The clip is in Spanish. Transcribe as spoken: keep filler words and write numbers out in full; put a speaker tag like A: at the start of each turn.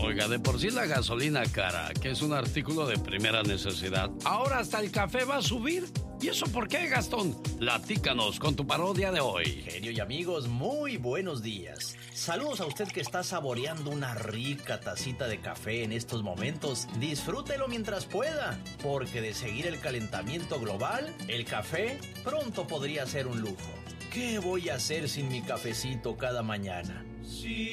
A: Oiga, de por sí la gasolina cara, que es un artículo de primera necesidad, ahora hasta el café va a subir. ¿Y eso por qué, Gastón? Platícanos con tu parodia de hoy.
B: Genio y amigos, muy buenos días. Saludos a usted que está saboreando una rica tacita de café en estos momentos. Disfrútelo mientras pueda, porque de seguir el calentamiento global, el café pronto podría ser un lujo. ¿Qué voy a hacer sin mi cafecito cada mañana? Sí.